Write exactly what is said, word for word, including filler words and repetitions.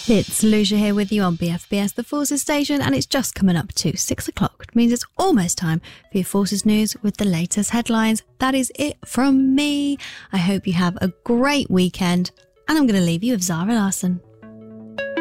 It's Lucia here with you on B F B S The Forces Station, and it's just coming up to six o'clock, which means it's almost time for your Forces News with the latest headlines. That is it from me. I hope you have a great weekend, and I'm going to leave you with Zara Larsson.